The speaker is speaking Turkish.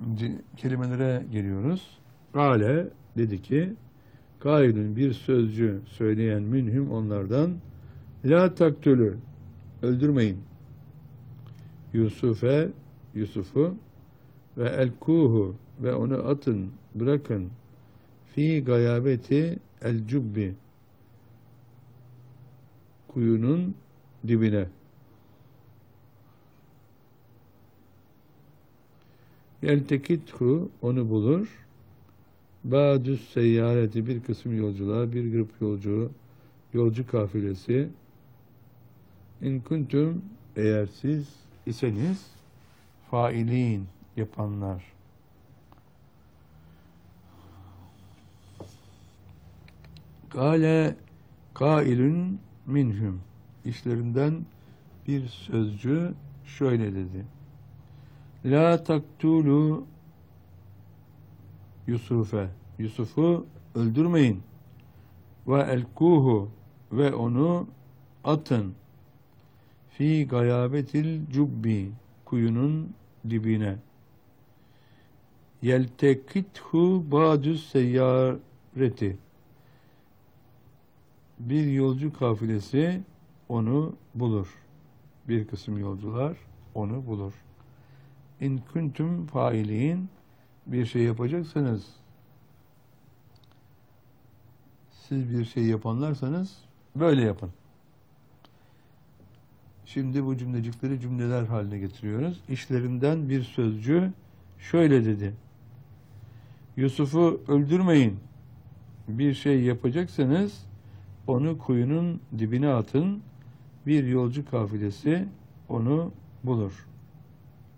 kelimelere geliyoruz. Kale dedi ki, kailün bir sözcü söyleyen minhum onlardan, la taktülü öldürmeyin. Yusuf'u ve elkuhu ve onu atın, bırakın. Fi gayabeti el cubbi kuyunun dibine. Yeltekithu onu bulur. Ba'düs seyyareti bir kısım yolcular, bir grup yolcu kafilesi. İn kuntum eğer siz iseniz failin yapanlar. Kale kailün minhum işlerinden bir sözcü şöyle dedi. La taktulu Yusuf'u öldürmeyin. Ve elkuhu ve onu atın. Fi gayabetil cubbi kuyunun dibine. Yeltekithu ba'düs seyyareti bir yolcu kafilesi onu bulur. Bir kısım yolcular onu bulur. İn kuntum failin bir şey yapacaksanız siz bir şey yapanlarsanız böyle yapın. Şimdi bu cümlecikleri cümleler haline getiriyoruz. İşlerinden bir sözcü şöyle dedi. Yusuf'u öldürmeyin. Bir şey yapacaksanız onu kuyunun dibine atın. Bir yolcu kafilesi onu bulur.